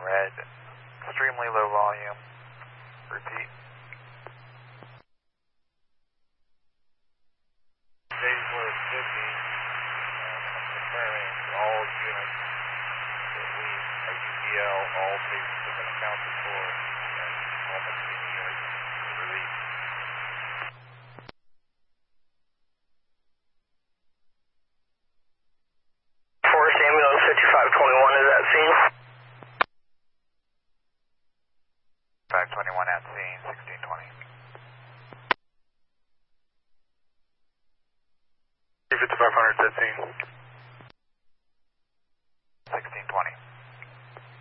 red, extremely low volume. Repeat. Stays where it should be. I'm confirming all units that we are UPL, all stations have been accounted for, and all Medina units are released. Forest ambulance 5521 is at scene. 521 at scene, 1620. 5500 at scene.